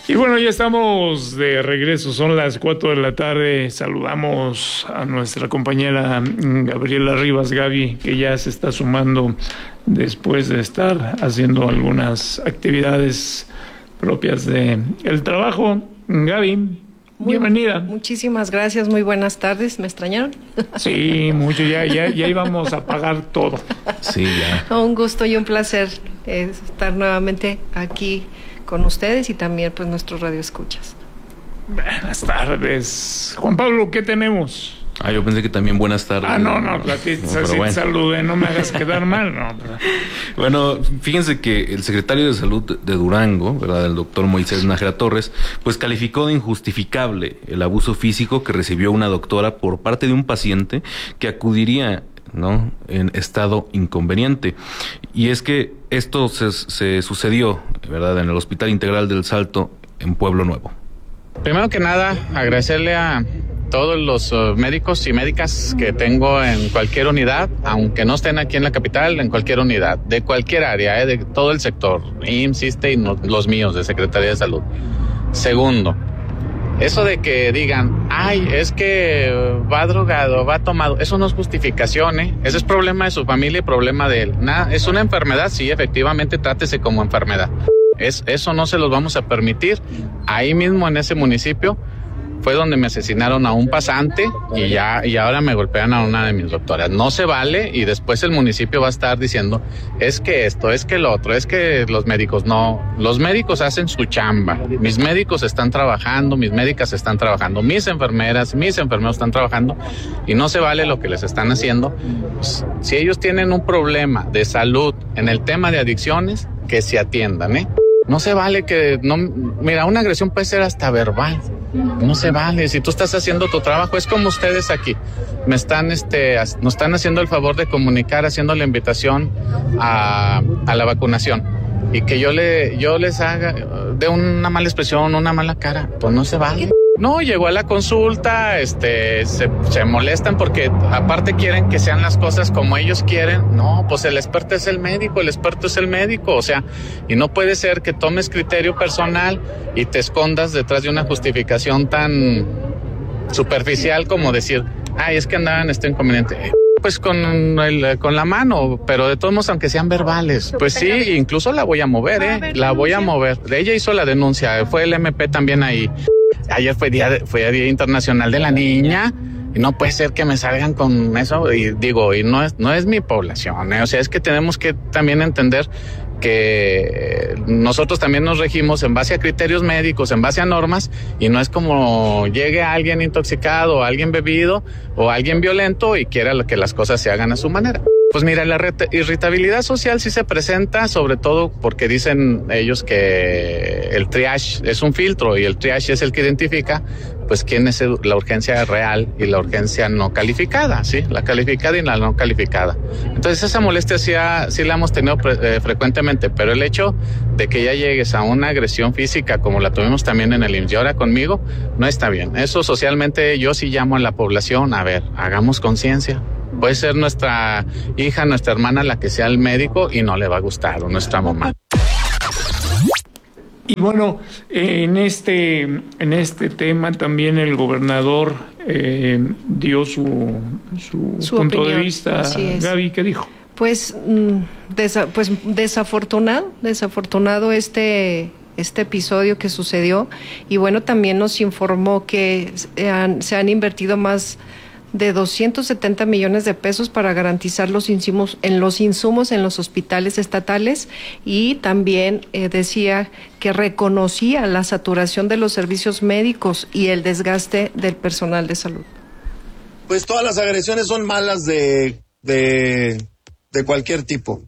Y bueno, ya estamos de regreso, son las 4 de la tarde. Saludamos a nuestra compañera Gabriela Rivas, Gaby, que ya se está sumando después de estar haciendo algunas actividades propias de el trabajo. Gaby, bienvenida. Muchísimas gracias, muy buenas tardes. ¿Me extrañaron? Sí, mucho, ya íbamos a pagar todo. Sí, ya. Un gusto y un placer estar nuevamente aquí con ustedes y también pues nuestros radioescuchas. Buenas tardes. Juan Pablo, ¿qué tenemos? Yo pensé que también buenas tardes. No, a ti bueno. Saludé, no me hagas quedar mal, no. Bueno, fíjense que el secretario de Salud de Durango, ¿verdad?, el doctor Moisés Nájera Torres, pues calificó de injustificable el abuso físico que recibió una doctora por parte de un paciente que acudiría, ¿no?, en estado inconveniente. Y es que esto se sucedió, ¿verdad?, en el Hospital Integral del Salto, en Pueblo Nuevo. Primero que nada, agradecerle a todos los médicos y médicas que tengo en cualquier unidad, aunque no estén aquí en la capital, en cualquier unidad, de cualquier área, de todo el sector, IMSS, ISSSTE y los míos de Secretaría de Salud. Segundo, eso de que digan, es que va drogado, va tomado, eso no es justificación, Ese es problema de su familia y problema de él. Es una enfermedad, sí, efectivamente, trátese como enfermedad. Eso no se los vamos a permitir. Ahí mismo en ese municipio fue donde me asesinaron a un pasante y ahora me golpean a una de mis doctoras. No se vale, y después el municipio va a estar diciendo, es que esto, es que lo otro, es que los médicos no. Los médicos hacen su chamba. Mis médicos están trabajando, mis médicas están trabajando, mis enfermeras, mis enfermeros están trabajando, y no se vale lo que les están haciendo. Pues, si ellos tienen un problema de salud en el tema de adicciones, que se atiendan, No se vale que no. Mira, una agresión puede ser hasta verbal. No se vale. Si tú estás haciendo tu trabajo, es como ustedes aquí. Nos están haciendo el favor de comunicar, haciendo la invitación a la vacunación. Y que yo les haga de una mala expresión, una mala cara. Pues no se vale. No, llegó a la consulta, se molestan porque aparte quieren que sean las cosas como ellos quieren. No, pues el experto es el médico, o sea, y no puede ser que tomes criterio personal y te escondas detrás de una justificación tan superficial como decir, es que andaba en este inconveniente. Pues con la mano, pero de todos modos, aunque sean verbales, pues sí, incluso la voy a mover, la voy a mover. Ella hizo la denuncia, fue el MP también ahí. Ayer fue Día Internacional de la Niña, y no puede ser que me salgan con eso, y no es mi población, O sea, es que tenemos que también entender que nosotros también nos regimos en base a criterios médicos, en base a normas, y no es como llegue alguien intoxicado, o alguien bebido, o alguien violento y quiera que las cosas se hagan a su manera. Pues mira, la irritabilidad social sí se presenta, sobre todo porque dicen ellos que el triage es un filtro y el triage es el que identifica pues quién es la urgencia real y la urgencia no calificada, ¿sí? La calificada y la no calificada. Entonces esa molestia sí la hemos tenido frecuentemente, pero el hecho de que ya llegues a una agresión física como la tuvimos también en el IMSS y ahora conmigo, no está bien. Eso socialmente yo sí llamo a la población, hagamos conciencia. Puede ser nuestra hija, nuestra hermana la que sea el médico y no le va a gustar, o nuestra mamá. Y bueno, en este tema también el gobernador dio su punto opinión, de vista. Gaby, ¿qué dijo? Pues desafortunado este episodio que sucedió, y bueno, también nos informó que se han invertido más de 270 millones de pesos para garantizar los insumos en los hospitales estatales, y también decía que reconocía la saturación de los servicios médicos y el desgaste del personal de salud. Pues todas las agresiones son malas de cualquier tipo.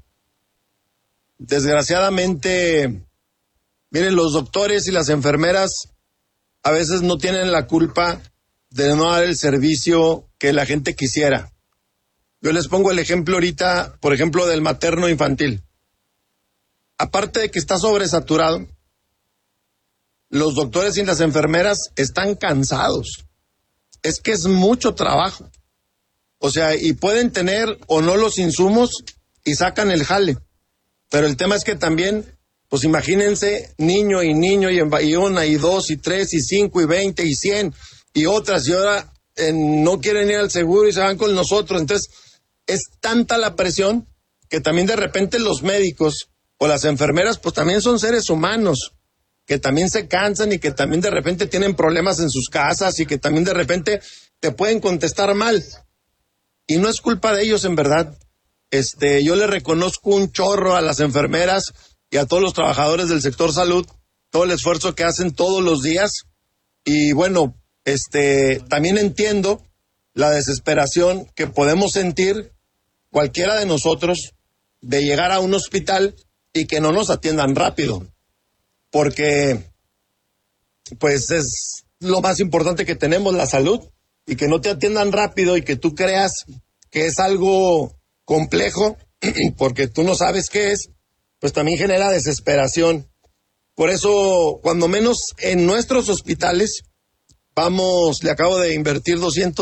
Desgraciadamente, miren, los doctores y las enfermeras a veces no tienen la culpa de no dar el servicio que la gente quisiera. Yo les pongo el ejemplo ahorita, por ejemplo, del materno infantil. Aparte de que está sobresaturado, los doctores y las enfermeras están cansados. Es que es mucho trabajo. O sea, y pueden tener o no los insumos y sacan el jale. Pero el tema es que también Pues imagínense, niño y una y dos y tres y 5 y 20 y 100 y otras, y ahora no quieren ir al seguro y se van con nosotros. Entonces es tanta la presión que también de repente los médicos o las enfermeras pues también son seres humanos, que también se cansan y que también de repente tienen problemas en sus casas y que también de repente te pueden contestar mal. Y no es culpa de ellos, en verdad. Yo le reconozco un chorro a las enfermeras y a todos los trabajadores del sector salud, todo el esfuerzo que hacen todos los días. Y bueno, también entiendo la desesperación que podemos sentir cualquiera de nosotros de llegar a un hospital y que no nos atiendan rápido, porque pues es lo más importante que tenemos, la salud, y que no te atiendan rápido y que tú creas que es algo complejo porque tú no sabes qué es, pues también genera desesperación. Por eso, cuando menos en nuestros hospitales, le acabo de invertir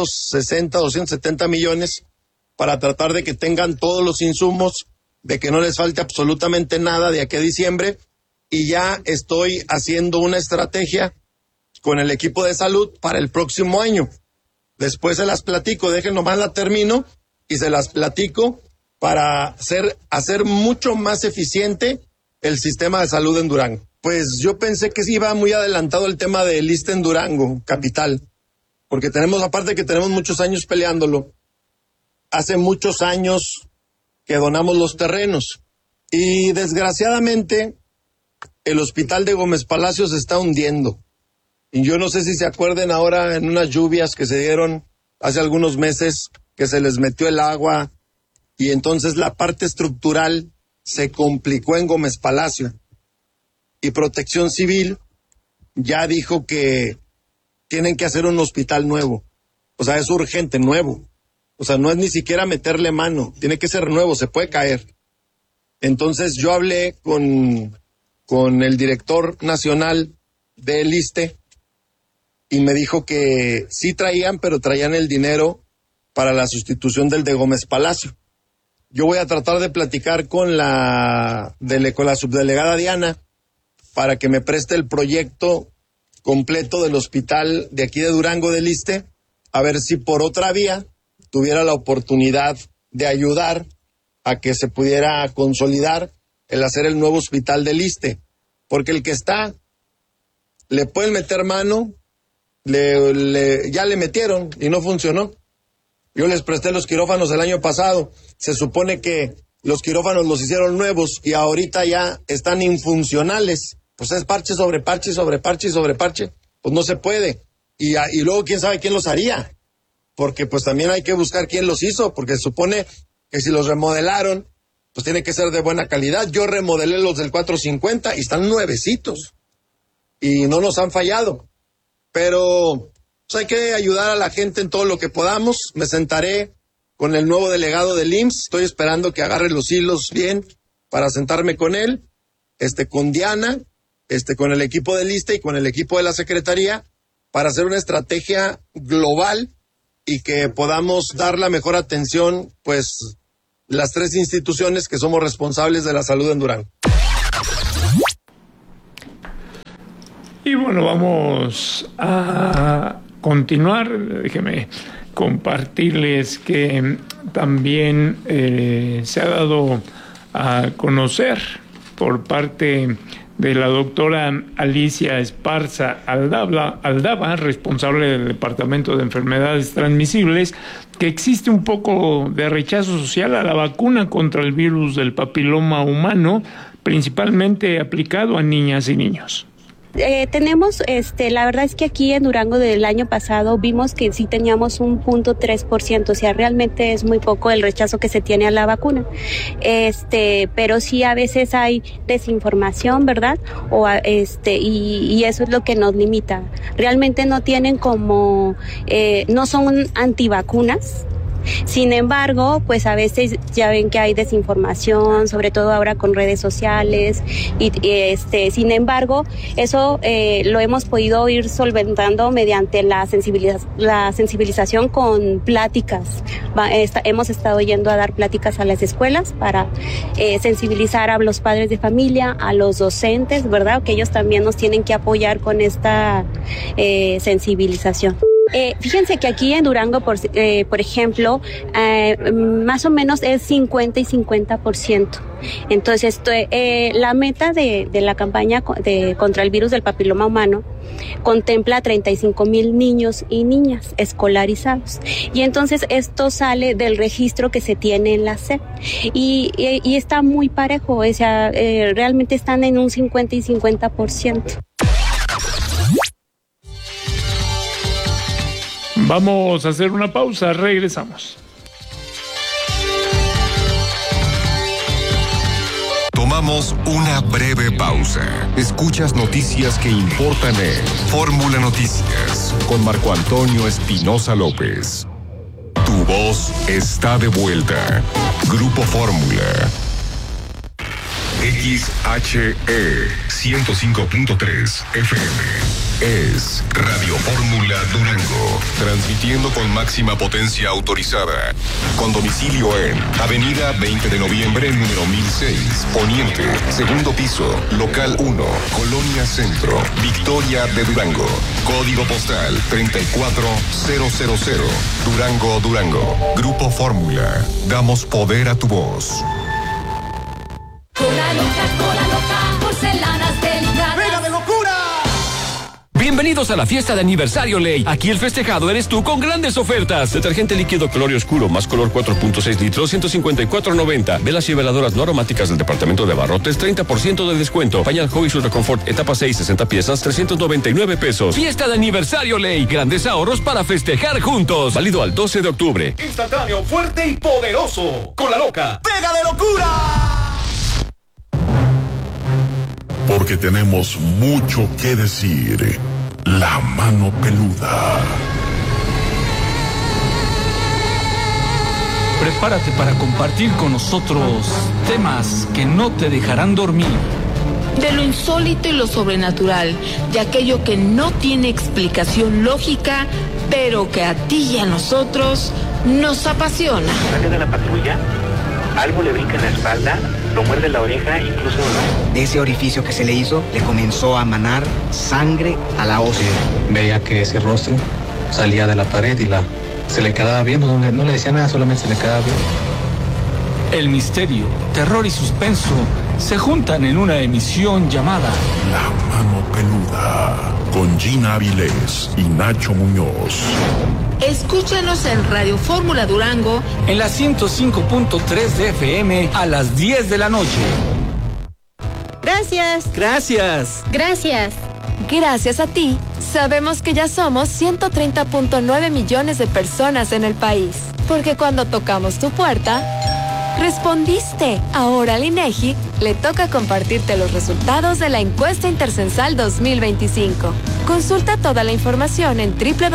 270 millones para tratar de que tengan todos los insumos, de que no les falte absolutamente nada de aquí a diciembre, y ya estoy haciendo una estrategia con el equipo de salud para el próximo año. Después se las platico, dejen nomás la termino y se las platico para hacer mucho más eficiente el sistema de salud en Durango. Pues yo pensé que sí iba muy adelantado el tema del ISSSTE en Durango, capital, porque aparte que tenemos muchos años peleándolo, hace muchos años que donamos los terrenos y desgraciadamente el hospital de Gómez Palacio se está hundiendo. Y yo no sé si se acuerden ahora en unas lluvias que se dieron hace algunos meses, que se les metió el agua y entonces la parte estructural se complicó en Gómez Palacio. Y Protección Civil ya dijo que tienen que hacer un hospital nuevo. O sea, es urgente, nuevo. O sea, no es ni siquiera meterle mano, tiene que ser nuevo, se puede caer. Entonces yo hablé con el director nacional del ISSSTE y me dijo que sí traían, pero traían el dinero para la sustitución del de Gómez Palacio. Yo voy a tratar de platicar con la subdelegada Diana para que me preste el proyecto completo del hospital de aquí de Durango del ISSSTE, a ver si por otra vía tuviera la oportunidad de ayudar a que se pudiera consolidar el hacer el nuevo hospital del ISSSTE, porque el que está, le pueden meter mano, ya le metieron y no funcionó. Yo les presté los quirófanos el año pasado, se supone que los quirófanos los hicieron nuevos y ahorita ya están infuncionales, pues es parche sobre parche sobre parche y sobre parche, pues no se puede, y luego quién sabe quién los haría, porque pues también hay que buscar quién los hizo, porque se supone que si los remodelaron, pues tiene que ser de buena calidad. Yo remodelé los del 450 y están nuevecitos y no nos han fallado, pero pues hay que ayudar a la gente en todo lo que podamos. Me sentaré con el nuevo delegado del IMSS, estoy esperando que agarre los hilos bien para sentarme con él, con Diana, con el equipo del ISSSTE y con el equipo de la Secretaría para hacer una estrategia global y que podamos dar la mejor atención, pues, las tres instituciones que somos responsables de la salud en Durango. Y bueno, vamos a continuar. Déjeme compartirles que también se ha dado a conocer por parte de la doctora Alicia Esparza Aldaba, responsable del Departamento de Enfermedades Transmisibles, que existe un poco de rechazo social a la vacuna contra el virus del papiloma humano, principalmente aplicado a niñas y niños. Tenemos, la verdad es que aquí en Durango del año pasado vimos que sí teníamos un 0.3%, o sea, realmente es muy poco el rechazo que se tiene a la vacuna. Pero sí a veces hay desinformación, ¿verdad? Y eso es lo que nos limita. Realmente no tienen no son antivacunas, Sin embargo, pues a veces ya ven que hay desinformación, sobre todo ahora con redes sociales, y sin embargo, eso lo hemos podido ir solventando mediante la sensibilización con pláticas. Hemos estado yendo a dar pláticas a las escuelas para sensibilizar a los padres de familia, a los docentes, ¿verdad? Que ellos también nos tienen que apoyar con esta sensibilización. Fíjense que aquí en Durango, por ejemplo, más o menos es 50 y 50%. Entonces, la meta de la campaña contra el virus del papiloma humano contempla 35,000 niños y niñas escolarizados. Y entonces esto sale del registro que se tiene en la SEP. Y está muy parejo, o sea, realmente están en un 50 y 50%. Vamos a hacer una pausa, regresamos. Tomamos una breve pausa. Escuchas noticias que importan en Fórmula Noticias con Marco Antonio Espinosa López. Tu voz está de vuelta. Grupo Fórmula. XHE 105.3 FM. Es Radio Fórmula Durango, transmitiendo con máxima potencia autorizada, con domicilio en Avenida 20 de Noviembre, número 1006, Poniente, segundo piso, local 1, Colonia Centro, Victoria de Durango, código postal 34000, Durango, Durango. Grupo Fórmula, damos poder a tu voz. Cola loca, porcelanas delicadas. ¡Venga de locura! Bienvenidos a la fiesta de aniversario Ley. Aquí el festejado eres tú con grandes ofertas. Detergente líquido Colorio Oscuro más color 4.6 litros, 154.90. Velas y veladoras no aromáticas del departamento de abarrotes, 30% de descuento. Pañal Hobbies Ultra Confort etapa 6, 60 piezas, 399 pesos. Fiesta de aniversario Ley. Grandes ahorros para festejar juntos. Válido al 12 de octubre. Instantáneo, fuerte y poderoso. Con la loca. ¡Pega de locura! Porque tenemos mucho que decir. La mano peluda. Prepárate para compartir con nosotros temas que no te dejarán dormir. De lo insólito y lo sobrenatural, de aquello que no tiene explicación lógica, pero que a ti y a nosotros nos apasiona. Sale de la patrulla, algo le brinca en la espalda, lo muerde la oreja, incluso de ese orificio que se le hizo, le comenzó a manar sangre a la ósea. Veía que ese rostro salía de la pared y se le quedaba viendo, no le decía nada, solamente se le quedaba viendo. El misterio, terror y suspenso se juntan en una emisión llamada La Mano Peluda, con Gina Avilés y Nacho Muñoz. Escúchanos en Radio Fórmula Durango en la 105.3 de FM a las 10 de la noche. Gracias. Gracias. Gracias. Gracias a ti, sabemos que ya somos 130.9 millones de personas en el país. Porque cuando tocamos tu puerta, respondiste. Ahora al INEGI le toca compartirte los resultados de la encuesta Intercensal 2025. Consulta toda la información en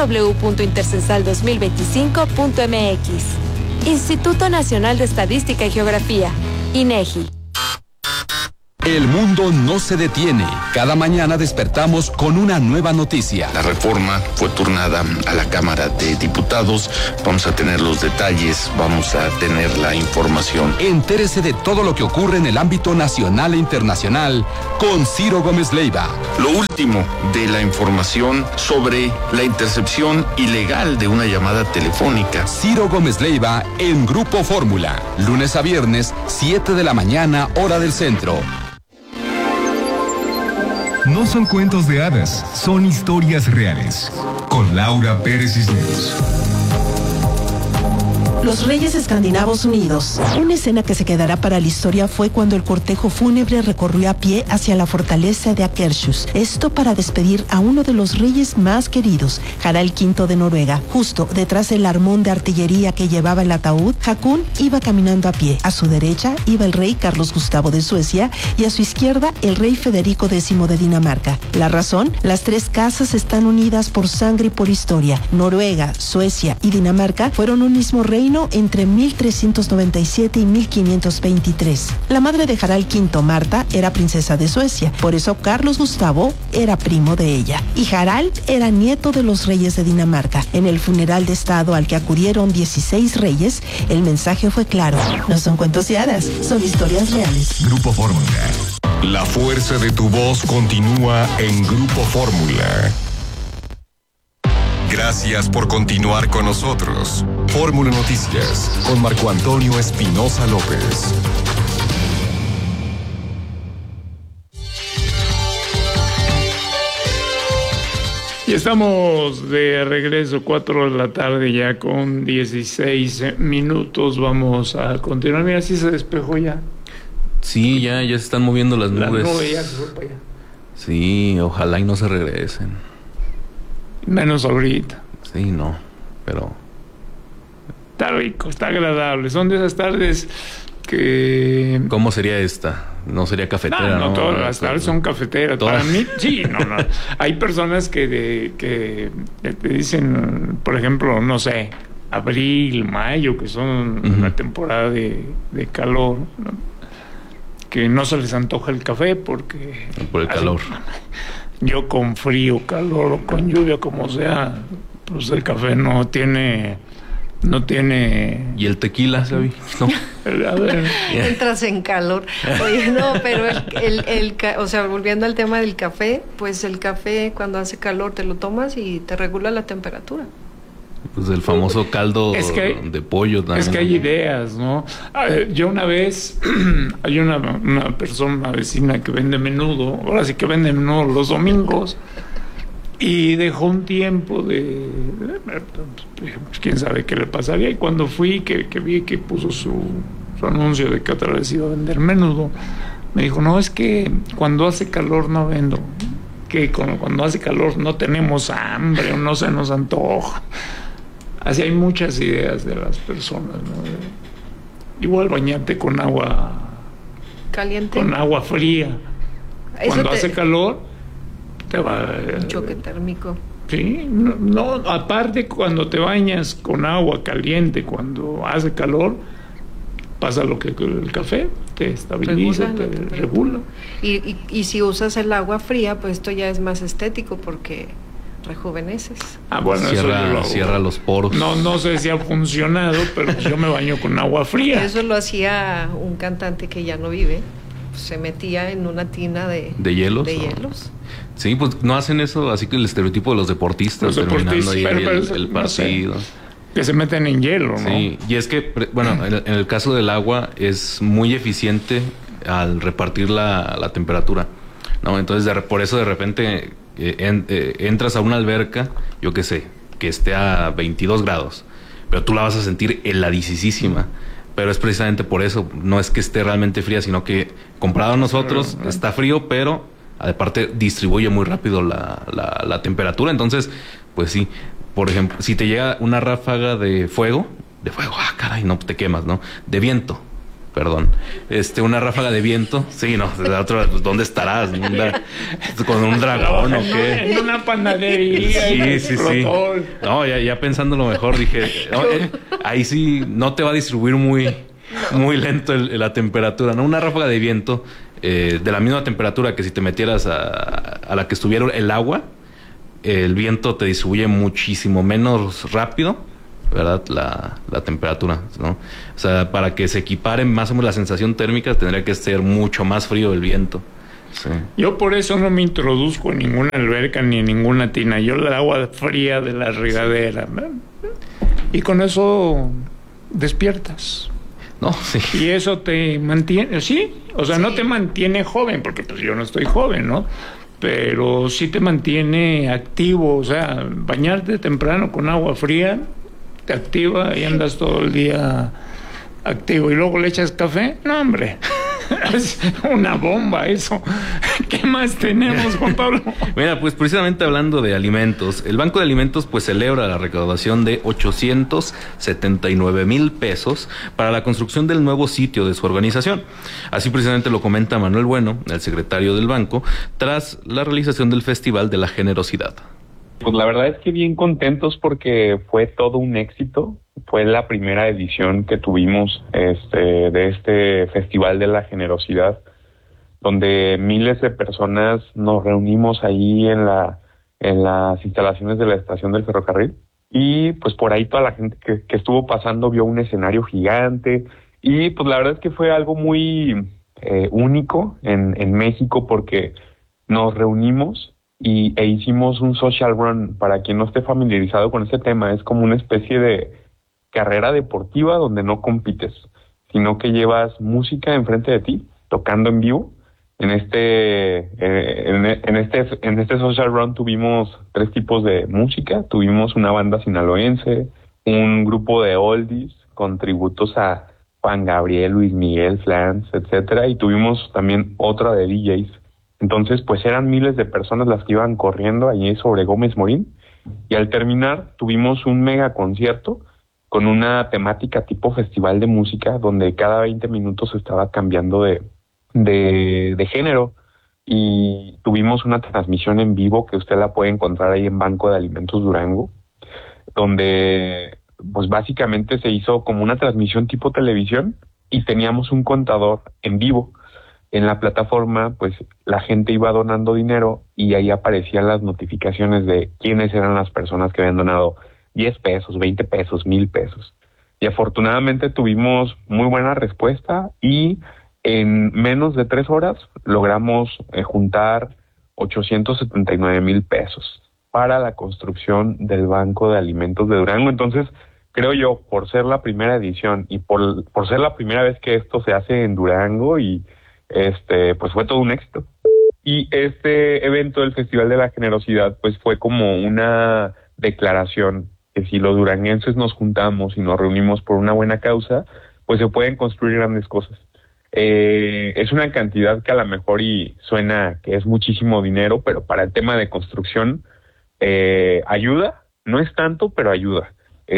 www.intercensal2025.mx. Instituto Nacional de Estadística y Geografía, INEGI. El mundo no se detiene. Cada mañana despertamos con una nueva noticia. La reforma fue turnada a la Cámara de Diputados. Vamos a tener los detalles, vamos a tener la información. Entérese de todo lo que ocurre en el ámbito nacional e internacional con Ciro Gómez Leiva. Lo último de la información sobre la intercepción ilegal de una llamada telefónica. Ciro Gómez Leiva en Grupo Fórmula. Lunes a viernes, 7 de la mañana, hora del centro. No son cuentos de hadas, son historias reales. Con Laura Pérez Cisneros. Los Reyes Escandinavos Unidos. Una escena que se quedará para la historia fue cuando el cortejo fúnebre recorrió a pie hacia la fortaleza de Akershus. Esto para despedir a uno de los reyes más queridos, Harald V de Noruega. Justo detrás del armón de artillería que llevaba el ataúd, Hakun iba caminando a pie. A su derecha iba el rey Carlos Gustavo de Suecia y a su izquierda el rey Federico X de Dinamarca. La razón, las tres casas están unidas por sangre y por historia. Noruega, Suecia y Dinamarca fueron un mismo reino reinó entre 1397 y 1523. La madre de Harald V, Marta, era princesa de Suecia, por eso Carlos Gustavo era primo de ella. Y Harald era nieto de los reyes de Dinamarca. En el funeral de estado al que acudieron 16 reyes, el mensaje fue claro: no son cuentos de hadas, son historias reales. Grupo Fórmula. La fuerza de tu voz continúa en Grupo Fórmula. Gracias por continuar con nosotros. Fórmula Noticias con Marco Antonio Espinosa López. Y estamos de regreso, 4 de la tarde ya con 16 minutos. Vamos a continuar. Mira, si se despejó ya. Sí, ya se están moviendo las nubes. La nube ya se fue para allá. Sí, ojalá y no se regresen. Menos ahorita. Sí, no, pero... Está rico, está agradable. Son de esas tardes que... ¿Cómo sería esta? No sería cafetera, ¿no? No, todas las tardes son cafeteras. ¿Todas? Para mí, sí, no. Hay personas que te dicen, por ejemplo, no sé, abril, mayo, que son una temporada de calor, ¿no? Que no se les antoja el café porque... Por el calor. Yo con frío, calor o con lluvia, como sea, pues el café no tiene... ¿Y el tequila, Gaby? No. A ver. Entras en calor. Oye, no, pero o sea, volviendo al tema del café, pues el café cuando hace calor te lo tomas y te regula la temperatura. Pues el famoso caldo de pollo también. Es que hay ideas, ¿no? Yo una vez, hay una persona, una vecina que vende menudo, ahora sí que vende menudo los domingos, y dejó un tiempo de pues, quién sabe qué le pasaría. Y cuando fui, que vi que puso su anuncio de que otra vez iba a vender menudo, me dijo, no, es que cuando hace calor no vendo, que cuando hace calor no tenemos hambre o no se nos antoja. Así hay muchas ideas de las personas, ¿no? Igual bañarte con agua caliente, con agua fría. Cuando hace calor te va un choque térmico. Sí, no, aparte cuando te bañas con agua caliente, cuando hace calor, pasa lo que el café te estabiliza, te regula. Y si usas el agua fría, pues esto ya es más estético porque rejuveneces. Bueno, cierra los poros. No sé si ha funcionado, pero yo me baño con agua fría. Eso lo hacía un cantante que ya no vive. Se metía en una tina de hielos. De hielos. Sí, pues no hacen eso, así que el estereotipo de los deportistas terminando ahí el partido. No sé, que se meten en hielo, ¿no? Sí, y es que, bueno, en el caso del agua es muy eficiente al repartir la temperatura, ¿no? Entonces, por eso de repente entras a una alberca, yo qué sé, que esté a 22 grados, pero tú la vas a sentir heladicísima. Pero es precisamente por eso, no es que esté realmente fría, sino que comparado a nosotros está frío, pero aparte distribuye muy rápido la temperatura. Entonces, pues sí, por ejemplo, si te llega una ráfaga de fuego, caray, no te quemas, ¿no? De viento, perdón. Una ráfaga de viento, sí, no, de otro, pues, ¿dónde estarás? ¿Con un dragón o qué? En una panadería. Sí. No, ya pensándolo mejor, dije, ahí sí no te va a distribuir muy lento la temperatura, ¿no? Una ráfaga de viento de la misma temperatura que si te metieras a la que estuviera el agua, el viento te distribuye muchísimo menos rápido, ¿verdad? La temperatura, ¿no? O sea, para que se equiparen más o menos la sensación térmica, tendría que ser mucho más frío el viento. Sí. Yo por eso no me introduzco en ninguna alberca ni en ninguna tina. Yo el agua fría de la regadera, ¿no? Y con eso despiertas. No, sí. Y eso te mantiene, sí, o sea, no te mantiene joven, porque pues yo no estoy joven, ¿no? Pero sí te mantiene activo, o sea, bañarte temprano con agua fría te activa y andas todo el día activo. Y luego le echas café, no, hombre, es una bomba eso. ¿Qué más tenemos, Juan Pablo? Mira, pues precisamente hablando de alimentos, el Banco de Alimentos pues celebra la recaudación de 879,000 pesos para la construcción del nuevo sitio de su organización. Así precisamente lo comenta Manuel Bueno, el secretario del banco, tras la realización del Festival de la Generosidad. Pues la verdad es que bien contentos porque fue todo un éxito. fue la primera edición que tuvimos de este Festival de la Generosidad, donde miles de personas nos reunimos ahí en las instalaciones de la estación del ferrocarril, y pues por ahí toda la gente que estuvo pasando vio un escenario gigante, y pues la verdad es que fue algo muy único en México, porque nos reunimos e hicimos un social run. Para quien no esté familiarizado con este tema, es como una especie de carrera deportiva donde no compites, sino que llevas música enfrente de ti, tocando en vivo. En este social run tuvimos 3 tipos de música. Tuvimos una banda sinaloense, un grupo de oldies con tributos a Juan Gabriel, Luis Miguel, Flans, etcétera, y tuvimos también otra de DJs. Entonces, pues eran miles de personas las que iban corriendo allí sobre Gómez Morín, y al terminar tuvimos un mega concierto con una temática tipo festival de música, donde cada 20 minutos estaba cambiando de género, y tuvimos una transmisión en vivo que usted la puede encontrar ahí en Banco de Alimentos Durango, donde pues básicamente se hizo como una transmisión tipo televisión, y teníamos un contador en vivo. En la plataforma, pues la gente iba donando dinero, y ahí aparecían las notificaciones de quiénes eran las personas que habían donado 10 pesos, 20 pesos, 1,000 pesos. Y afortunadamente tuvimos muy buena respuesta, y en menos de 3 horas logramos juntar 879,000 pesos para la construcción del Banco de Alimentos de Durango. Entonces, creo yo, por ser la primera edición y por ser la primera vez que esto se hace en Durango, y pues fue todo un éxito. Y este evento del Festival de la Generosidad pues fue como una declaración que si los duranguenses nos juntamos y nos reunimos por una buena causa, pues se pueden construir grandes cosas. Es una cantidad que a lo mejor y suena que es muchísimo dinero, pero para el tema de construcción ayuda, no es tanto, pero ayuda.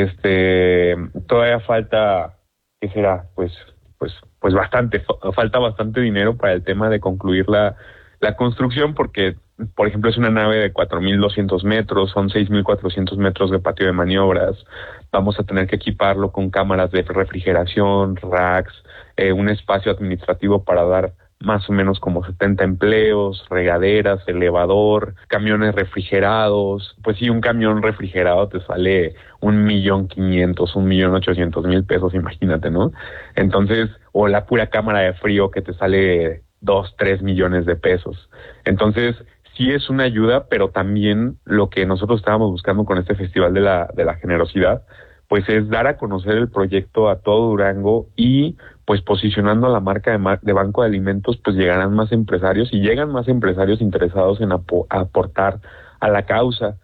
Todavía falta, ¿qué será? Pues bastante, falta bastante dinero para el tema de concluir la construcción, porque, por ejemplo, es una nave de 4,200 metros, son 6,400 metros de patio de maniobras. Vamos a tener que equiparlo con cámaras de refrigeración, racks, un espacio administrativo para dar más o menos como 70 empleos, regaderas, elevador, camiones refrigerados. Pues sí, un camión refrigerado te sale 1,500,000, 1,800,000 pesos, imagínate, ¿no? Entonces, o la pura cámara de frío que te sale 2, 3 millones de pesos. Entonces, sí es una ayuda, pero también lo que nosotros estábamos buscando con este Festival de la Generosidad, pues es dar a conocer el proyecto a todo Durango, y pues posicionando la marca de Banco de Alimentos, pues llegarán más empresarios, y llegan más empresarios interesados en aportar a la causa.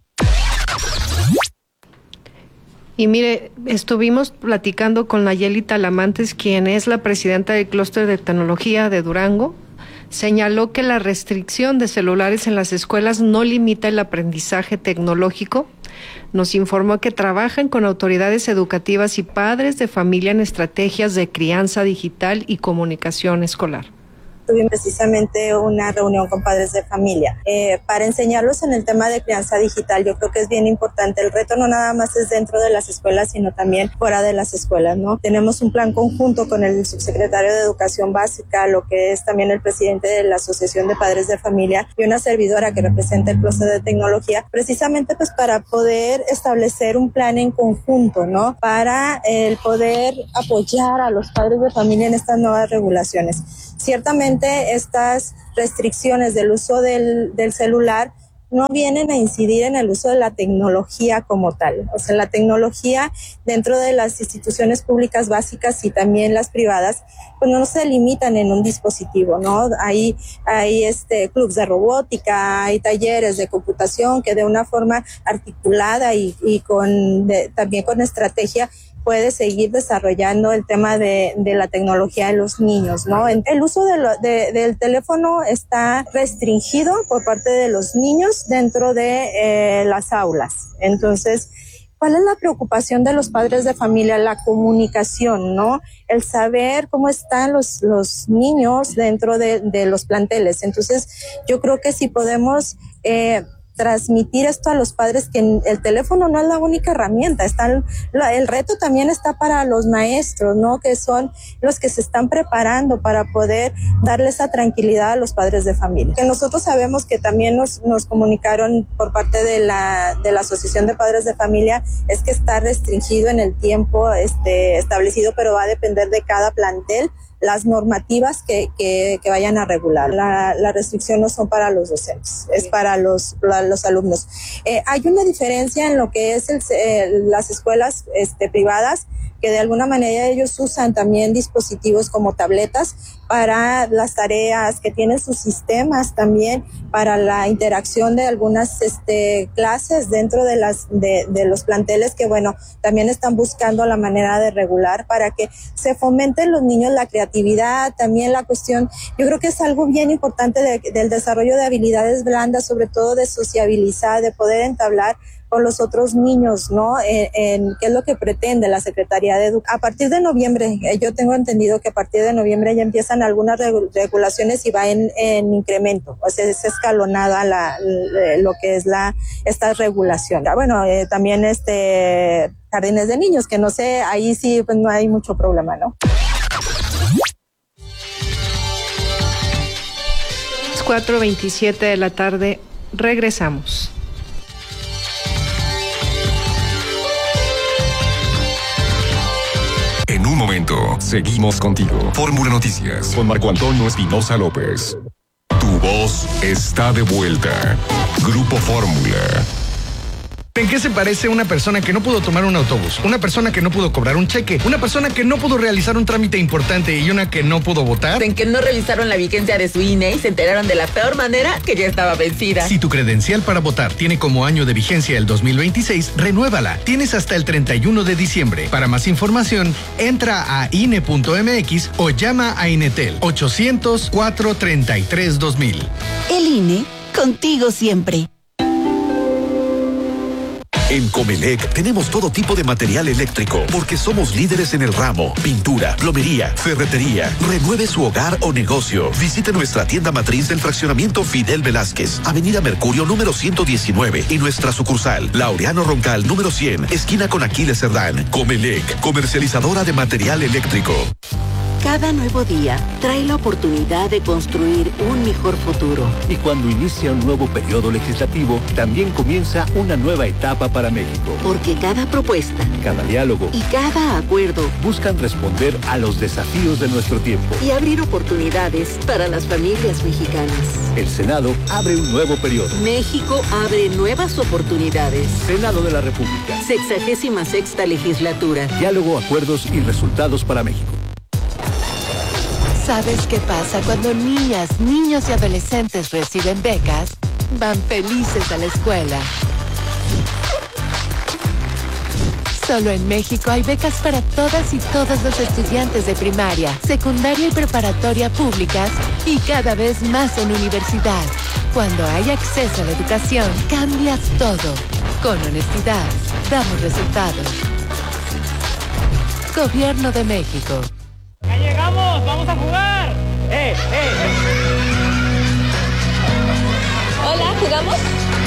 Y mire, estuvimos platicando con Nayeli Talamantes, quien es la presidenta del Clúster de Tecnología de Durango. Señaló que la restricción de celulares en las escuelas no limita el aprendizaje tecnológico. Nos informó que trabajan con autoridades educativas y padres de familia en estrategias de crianza digital y comunicación escolar. Tuvimos precisamente una reunión con padres de familia para enseñarlos en el tema de crianza digital. Yo creo que es bien importante. El reto no nada más es dentro de las escuelas, sino también fuera de las escuelas, ¿no? Tenemos un plan conjunto con el subsecretario de Educación Básica, lo que es también el presidente de la Asociación de Padres de Familia, y una servidora que representa el Clúster de Tecnología, precisamente pues para poder establecer un plan en conjunto, ¿no? Para el poder apoyar a los padres de familia en estas nuevas regulaciones. Ciertamente estas restricciones del uso del celular no vienen a incidir en el uso de la tecnología como tal. O sea, la tecnología dentro de las instituciones públicas básicas y también las privadas, pues no se limitan en un dispositivo, ¿no? Hay clubs de robótica, hay talleres de computación que de una forma articulada y también con estrategia puede seguir desarrollando el tema de la tecnología de los niños, ¿no? El uso del teléfono está restringido por parte de los niños dentro de las aulas. Entonces, ¿cuál es la preocupación de los padres de familia? La comunicación, ¿no? El saber cómo están los niños dentro de los planteles. Entonces, yo creo que si podemos transmitir esto a los padres, que el teléfono no es la única herramienta, el reto también está para los maestros, ¿no? Que son los que se están preparando para poder darle esa tranquilidad a los padres de familia. Que nosotros sabemos que también nos comunicaron por parte de la Asociación de Padres de Familia, es que está restringido en el tiempo establecido, pero va a depender de cada plantel las normativas que vayan a regular. La restricción no son para los docentes, es para los alumnos. Hay una diferencia en lo que es las escuelas privadas, que de alguna manera ellos usan también dispositivos como tabletas para las tareas, que tienen sus sistemas también para la interacción de algunas clases dentro de los planteles, que bueno, también están buscando la manera de regular para que se fomenten los niños la creatividad, también la cuestión, yo creo que es algo bien importante del desarrollo de habilidades blandas, sobre todo de sociabilizar, de poder entablar con los otros niños, ¿no? ¿Qué es lo que pretende la Secretaría de Educación? A partir de noviembre, yo tengo entendido que a partir de noviembre ya empiezan algunas regulaciones y va en incremento, o sea, es escalonada lo que es esta regulación. Bueno, también jardines de niños, que no sé, ahí sí pues no hay mucho problema, ¿no? 4:27 de la tarde, regresamos. En un momento, seguimos contigo. Fórmula Noticias con Marco Antonio Espinosa López. Tu voz está de vuelta. Grupo Fórmula. ¿En qué se parece una persona que no pudo tomar un autobús? Una persona que no pudo cobrar un cheque, una persona que no pudo realizar un trámite importante y una que no pudo votar. En que no revisaron la vigencia de su INE y se enteraron de la peor manera, que ya estaba vencida. Si tu credencial para votar tiene como año de vigencia el 2026, renuévala. Tienes hasta el 31 de diciembre. Para más información, entra a INE.mx o llama a Inetel 800-433-2000. El INE, contigo siempre. En Comelec tenemos todo tipo de material eléctrico porque somos líderes en el ramo: pintura, plomería, ferretería. Renueve su hogar o negocio. Visite nuestra tienda matriz del fraccionamiento Fidel Velázquez, Avenida Mercurio número 119, y nuestra sucursal Laureano Roncal número 100, esquina con Aquiles Cerdán. Comelec, comercializadora de material eléctrico. Cada nuevo día trae la oportunidad de construir un mejor futuro. Y cuando inicia un nuevo periodo legislativo, también comienza una nueva etapa para México. Porque cada propuesta, cada diálogo y cada acuerdo buscan responder a los desafíos de nuestro tiempo y abrir oportunidades para las familias mexicanas. El Senado abre un nuevo periodo. México abre nuevas oportunidades. Senado de la República. 66ª legislatura. Diálogo, acuerdos y resultados para México. ¿Sabes qué pasa cuando niñas, niños y adolescentes reciben becas? Van felices a la escuela. Solo en México hay becas para todas y todos los estudiantes de primaria, secundaria y preparatoria públicas y cada vez más en universidad. Cuando hay acceso a la educación, cambias todo. Con honestidad, damos resultados. Gobierno de México. ¡Ya llegamos! ¡Vamos a jugar! Hola, ¿jugamos?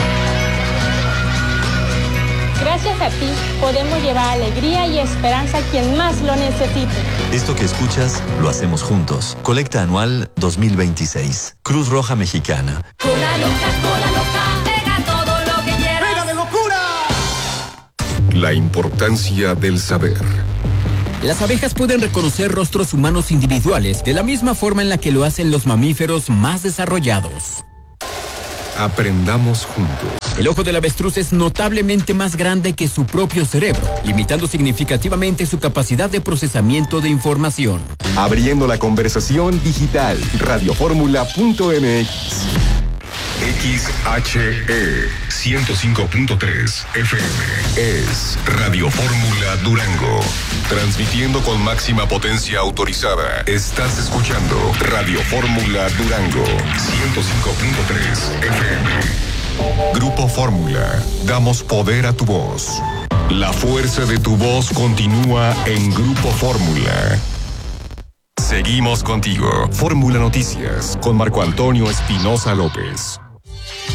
Gracias a ti podemos llevar alegría y esperanza a quien más lo necesite. Esto que escuchas lo hacemos juntos. Colecta anual 2026. Cruz Roja Mexicana. Cola loca, pega todo lo que quieras. ¡Pega de locura! La importancia del saber. Las abejas pueden reconocer rostros humanos individuales de la misma forma en la que lo hacen los mamíferos más desarrollados. Aprendamos juntos. El ojo del avestruz es notablemente más grande que su propio cerebro, limitando significativamente su capacidad de procesamiento de información. Abriendo la conversación digital. Radioformula.mx. XHE 105.3 FM es Radio Fórmula Durango. Transmitiendo con máxima potencia autorizada. Estás escuchando Radio Fórmula Durango 105.3 FM. Grupo Fórmula. Damos poder a tu voz. La fuerza de tu voz continúa en Grupo Fórmula. Seguimos contigo. Fórmula Noticias con Marco Antonio Espinosa López.